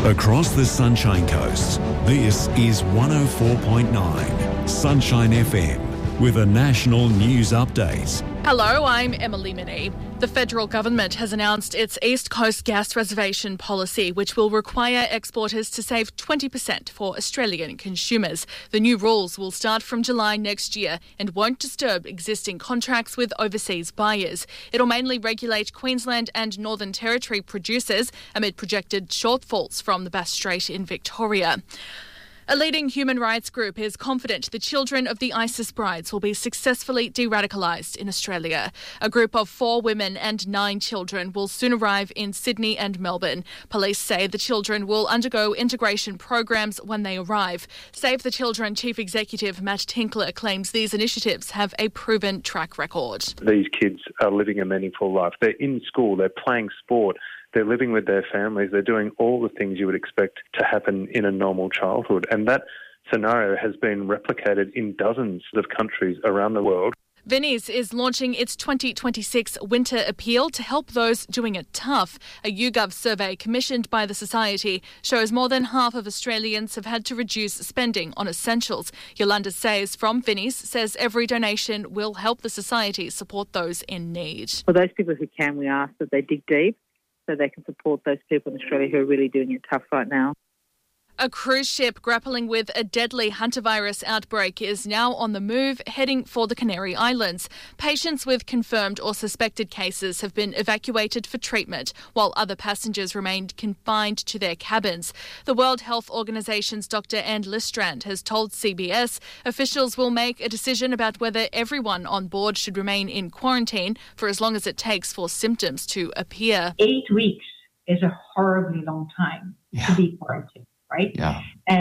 Across the Sunshine Coast, this is 104.9 Sunshine FM with a national news update. Hello, I'm Emily Minnie. The federal government has announced its East Coast gas reservation policy, which will require exporters to save 20% for Australian consumers. The new rules will start from July next year and won't disturb existing contracts with overseas buyers. It'll mainly regulate Queensland and Northern Territory producers amid projected shortfalls from the Bass Strait in Victoria. A leading human rights group is confident the children of the ISIS brides will be successfully de-radicalised in Australia. A group of 4 women and 9 children will soon arrive in Sydney and Melbourne. Police say the children will undergo integration programs when they arrive. Save the Children Chief Executive Matt Tinkler claims these initiatives have a proven track record. These kids are living a meaningful life. They're in school, they're playing sport, they're living with their families, they're doing all the things you would expect to happen in a normal childhood. And that scenario has been replicated in dozens of countries around the world. Vinnie's is launching its 2026 Winter Appeal to help those doing it tough. A YouGov survey commissioned by the Society shows more than half of Australians have had to reduce spending on essentials. Yolanda Sayers from Vinnie's says every donation will help the Society support those in need. For those people who can, we ask that they dig deep so they can support those people in Australia who are really doing it tough right now. A cruise ship grappling with a deadly hantavirus outbreak is now on the move, heading for the Canary Islands. Patients with confirmed or suspected cases have been evacuated for treatment, while other passengers remained confined to their cabins. The World Health Organization's Dr. Anne Listrand has told CBS officials will make a decision about whether everyone on board should remain in quarantine for as long as it takes for symptoms to appear. 8 weeks is a horribly long time to be quarantined. Right? Yeah.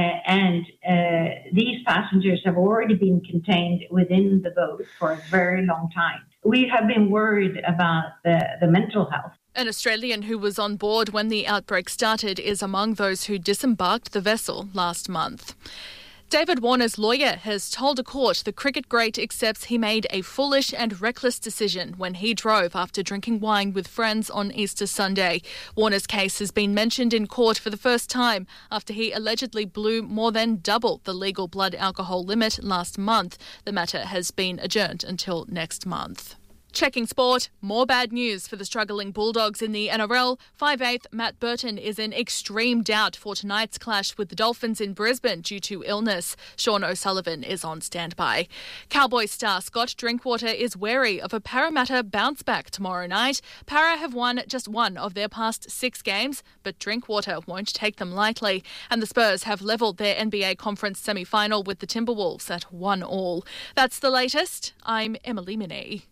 These passengers have already been contained within the boat for a very long time. We have been worried about the mental health. An Australian who was on board when the outbreak started is among those who disembarked the vessel last month. David Warner's lawyer has told a court the cricket great accepts he made a foolish and reckless decision when he drove after drinking wine with friends on Easter Sunday. Warner's case has been mentioned in court for the first time after he allegedly blew more than double the legal blood alcohol limit last month. The matter has been adjourned until next month. Checking sport, more bad news for the struggling Bulldogs in the NRL. 5'8" Matt Burton is in extreme doubt for tonight's clash with the Dolphins in Brisbane due to illness. Sean O'Sullivan is on standby. Cowboys star Scott Drinkwater is wary of a Parramatta bounce back tomorrow night. Para have won just one of their past 6 games, but Drinkwater won't take them lightly. And the Spurs have levelled their NBA conference semi-final with the Timberwolves at 1-1. That's the latest. I'm Emily Minnie.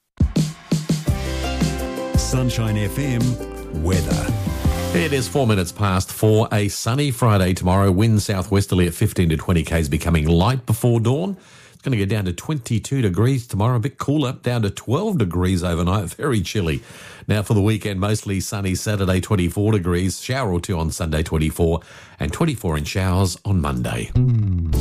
Sunshine FM weather. It is 4 minutes past 4. A sunny Friday tomorrow. Wind southwesterly at 15 to 20 k's, becoming light before dawn. It's going to get down to 22 degrees tomorrow. A bit cooler, down to 12 degrees overnight. Very chilly. Now for the weekend, mostly sunny Saturday, 24 degrees. Shower or two on Sunday, 24. And 24 in showers on Monday.